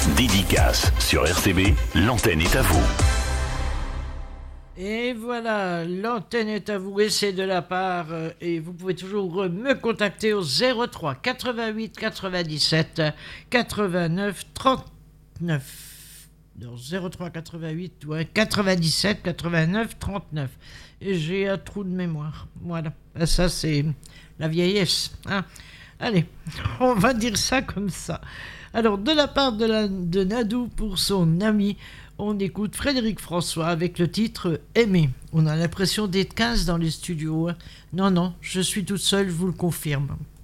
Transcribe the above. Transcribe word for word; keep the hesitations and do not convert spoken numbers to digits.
Dédicace sur R C B, l'antenne est à vous. Et voilà, l'antenne est à vous et c'est de la part. euh, Et vous pouvez toujours euh, me contacter au zéro trois quatre-vingt-huit quatre-vingt-dix-sept quatre-vingt-neuf trente-neuf. Non, zéro trois quatre-vingt-huit, ouais, quatre-vingt-dix-sept quatre-vingt-neuf trente-neuf. Et j'ai un trou de mémoire. Voilà, ça c'est la vieillesse. Hein. Allez, on va dire ça comme ça. Alors, de la part de, la, de Nadou pour son ami, on écoute Frédéric François avec le titre « Aimer ». On a l'impression d'être quinze dans les studios. Non, non, je suis toute seule, je vous le confirme.